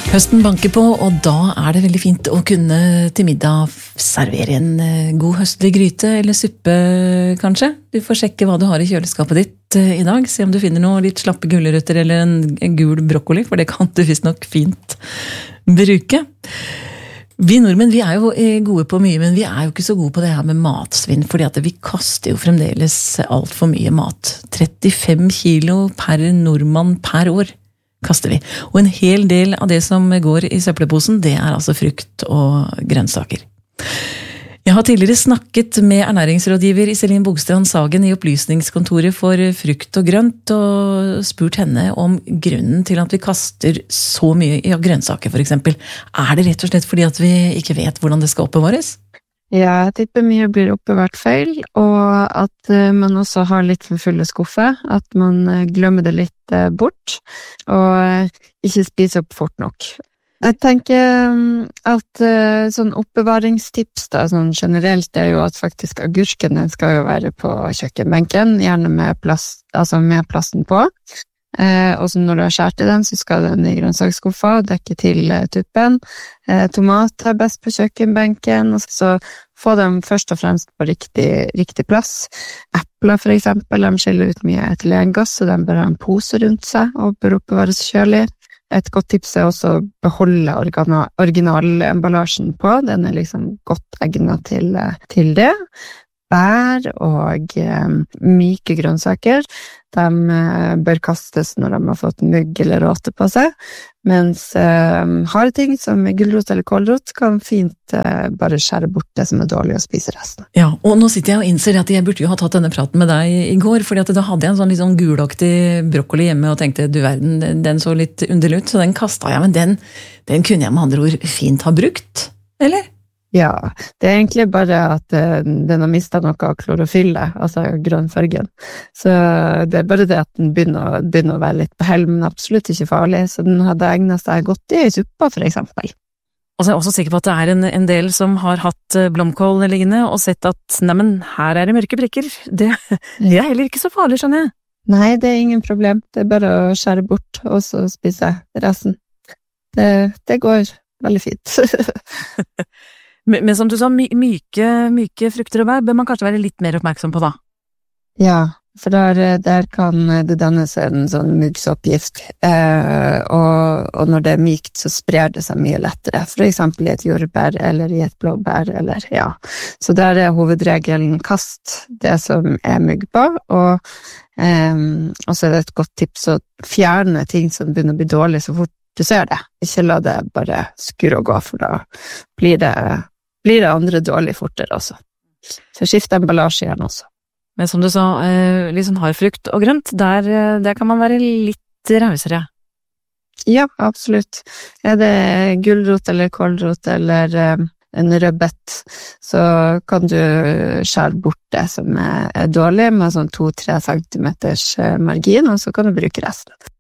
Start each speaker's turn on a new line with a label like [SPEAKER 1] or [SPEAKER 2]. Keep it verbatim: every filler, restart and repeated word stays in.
[SPEAKER 1] Høsten banker på, og da er det veldig fint å kunne til middag servere en god høstlig gryte eller suppe, kanskje. Du får sjekke hva du har i kjøleskapet ditt i dag, se om du finner noe litt slappe gulrøtter eller en, en gul brokkoli, for det kan du visst nok fint bruke. Vi nordmenn vi er jo gode på mye, men vi er jo ikke så gode på det her med matsvinn, fordi at vi kaster jo fremdeles alt for mye mat. trettifem kilo per nordmann per år kaster vi. Og en hel del av det som går i søppelposen, det er altså frukt og grønnsaker. Jeg har tidligere snakket med ernæringsrådgiver Iselin Bogstrand Sagen i opplysningskontoret for frukt og grønt, og spurt henne om grunnen til at vi kaster så mye i grønnsaker, for eksempel. Er det rett og slett fordi at vi ikke vet hvordan det skal oppbevares?
[SPEAKER 2] Ja, jeg tipper mye blir oppbevart feil, og at man også har litt for fulle skuffer, at man glemmer det litt bort, og ikke spiser opp fort nok. Jeg tenker at sånn oppbevaringstips da, sånn generelt, er jo at faktisk agurkene skal jo være på kjøkkenbenken, gjerne med plast, altså med plasten på. Eh, og så når du har skjært i den, så skal den i grønnsaksskuffa og dekke til eh, tuppen. Eh, tomat er best på kjøkkenbenken, og så få dem først og fremst på riktig, riktig plass. Epler for eksempel, de skiller ut mye etylengass, så de bør ha en pose rundt seg og bør oppbevares kjølig. Et godt tips er også å beholde originalemballasjen på, den er liksom godt egnet til, til det. Bær og eh, myke grønnsaker, de eh, bør kastes når de har fått mugg eller råte på seg, mens eh, harde ting som gulrot eller kålrot kan fint eh, bare skjære bort det som er dårlig og spise resten.
[SPEAKER 1] Ja, og nå sitter jeg og innser at jeg burde jo ha tatt denne praten med deg i går, fordi at da hadde jeg en sånn litt sånn gulaktig brokkoli hjemme og tenkte, du verden, den så litt underlig ut, så den kastet jeg, men den, den kunne jeg med andre ord fint ha brukt, eller?
[SPEAKER 2] Ja, det er egentlig bare at uh, den har mistet noe av klorofyllet, altså grønnfargen. Så det er bare det at den begynner, begynner å være litt på hell, men absolutt ikke farlig, så den hadde egnet seg godt i suppa, for eksempel.
[SPEAKER 1] Og så er jeg også sikker på at det er en, en del som har hatt blomkål liggende og sett at, neimen, her er det mørke prikker. Det, det er heller ikke så farlig, skjønner jeg.
[SPEAKER 2] Nei, det er ingen problem. Det er bare å skjære bort, og så spise resten. Det, det går veldig fint.
[SPEAKER 1] Men, men som du sa, my, myke, myke frukter og bær bør man kanskje være litt mer oppmerksom på da?
[SPEAKER 2] Ja, for der, der kan det dannes en sånn muggsoppgift, eh, og, og når det er mykt så sprer det seg mye lettere, for eksempel i et jordbær eller i et blåbær, eller ja. Så der er hovedregelen kast det som er mugg på, og, eh, og så er det et godt tips å fjerne ting som begynner å bli dårlig så fort du ser det. Ikke la det bare skurre og gå, for da blir det blir det andre dårlig fortere også. Så skift emballasje igjen også.
[SPEAKER 1] Men som du sa, litt sånn hard frukt og grønt, der, der kan man være litt rausere.
[SPEAKER 2] Ja, absolutt. Er det gulrot eller kålrot eller en rødbet, så kan du skjære bort det som er dårlig med sånn to til tre centimeters margin, og så kan du bruke resten.